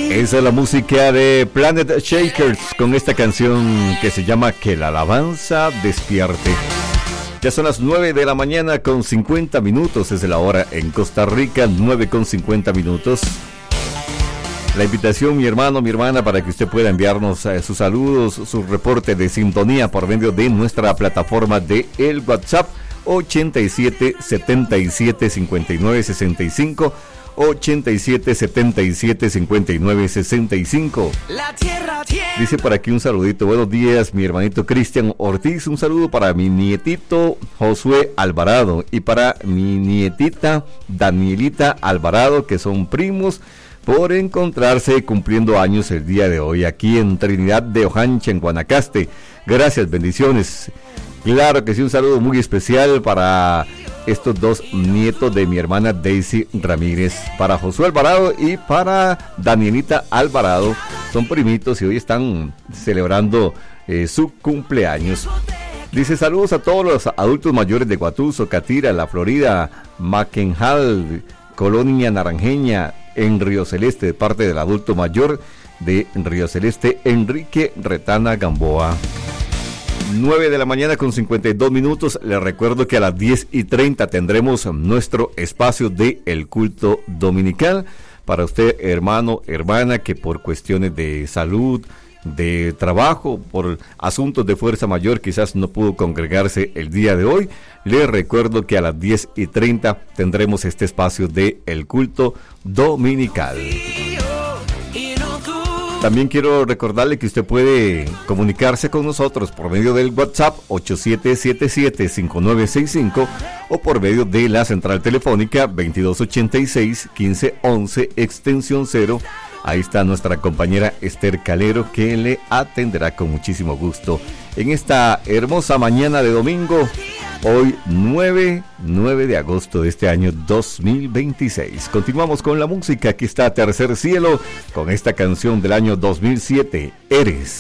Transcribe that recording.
Esa es la música de Planet Shakers con esta canción que se llama Que la alabanza despierte. Ya son las 9 de la mañana con 50 minutos, es la hora en Costa Rica, 9 con 50 minutos. La invitación, mi hermano, mi hermana, para que usted pueda enviarnos sus saludos, su reporte de sintonía por medio de nuestra plataforma de el WhatsApp 87 77 59 65 87 77 59 65. Dice por aquí un saludito. Buenos días, mi hermanito Cristian Ortiz. Un saludo para mi nietito Josué Alvarado y para mi nietita Danielita Alvarado, que son primos, por encontrarse cumpliendo años el día de hoy aquí en Trinidad de Ojancha, en Guanacaste. Gracias, bendiciones. Claro que sí, un saludo muy especial para estos dos nietos de mi hermana Daisy Ramírez, para Josué Alvarado y para Danielita Alvarado. Son primitos y hoy están celebrando su cumpleaños. Dice: saludos a todos los adultos mayores de Guatuso, Catira, La Florida, Mackenhall, Colonia Naranjeña, en Río Celeste, de parte del adulto mayor de Río Celeste, Enrique Retana Gamboa. 9 de la mañana con 52 minutos. Les recuerdo que a las 10:30 tendremos nuestro espacio de El Culto Dominical. Para usted, hermano, hermana, que por cuestiones de salud, de trabajo, por asuntos de fuerza mayor, quizás no pudo congregarse el día de hoy, les recuerdo que a las 10:30 tendremos este espacio de El Culto Dominical. También quiero recordarle que usted puede comunicarse con nosotros por medio del WhatsApp 8777-5965 o por medio de la central telefónica 2286-1511 extensión 0. Ahí está nuestra compañera Esther Calero, que le atenderá con muchísimo gusto en esta hermosa mañana de domingo, hoy 9 de agosto de este año 2026. Continuamos con la música. Aquí está Tercer Cielo con esta canción del año 2007, Eres.